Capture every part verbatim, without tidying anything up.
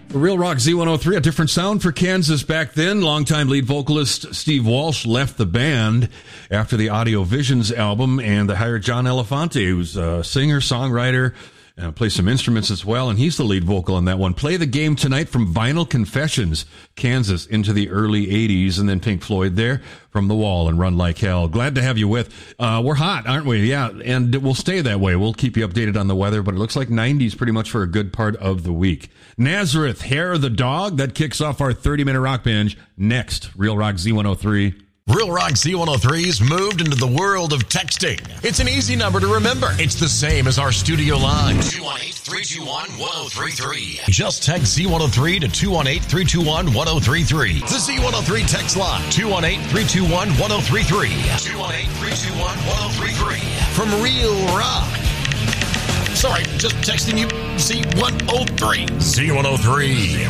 Real Rock Z one oh three, a different sound for Kansas back then. Longtime lead vocalist Steve Walsh left the band after the Audio Visions album, and they hired John Elefante, who's a singer, songwriter, and plays some instruments as well, and he's the lead vocal on that one. Play the Game Tonight from Vinyl Confessions, Kansas, into the early eighties, and then Pink Floyd there from The Wall and Run Like Hell. Glad to have you with. Uh, we're hot, aren't we? Yeah, and we'll stay that way. We'll keep you updated on the weather, but it looks like nineties pretty much for a good part of the week. Nazareth, Hair of the Dog, that kicks off our thirty-minute rock binge next. Real Rock Z one oh three. Real Rock Z one oh three's moved into the world of texting. It's an easy number to remember. It's the same as our studio line. two one eight, three two one, one oh three three. Just text Z one oh three to two one eight, three two one, one oh three three. The Z one oh three text line. two one eight, three two one, one oh three three. two one eight, three two one, one oh three three. From Real Rock. Sorry, just texting you Z one oh three. Z one oh three.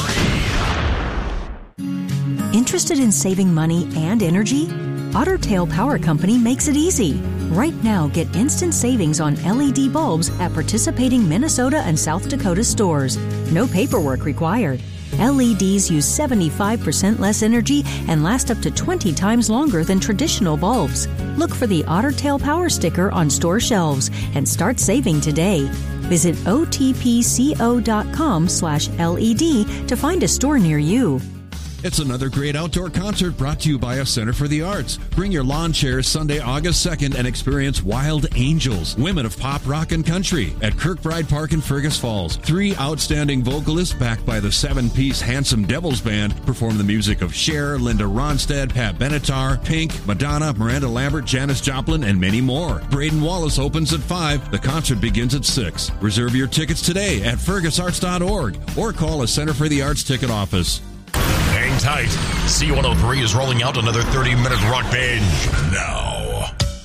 Interested in saving money and energy? Otter Tail Power Company makes it easy. Right now, get instant savings on L E D bulbs at participating Minnesota and South Dakota stores. No paperwork required. L E Ds use seventy-five percent less energy and last up to twenty times longer than traditional bulbs. Look for the Otter Tail Power sticker on store shelves and start saving today. Visit otpco.com slash LED to find a store near you. It's another great outdoor concert brought to you by a Center for the Arts. Bring your lawn chairs Sunday, August second and experience Wild Angels, women of pop, rock, and country at Kirkbride Park in Fergus Falls. Three outstanding vocalists backed by the seven-piece Handsome Devils Band perform the music of Cher, Linda Ronstadt, Pat Benatar, Pink, Madonna, Miranda Lambert, Janis Joplin, and many more. Braden Wallace opens at five. The concert begins at six. Reserve your tickets today at fergus arts dot org or call a Center for the Arts ticket office. Hang tight. Z one oh three is rolling out another thirty-minute rock binge now.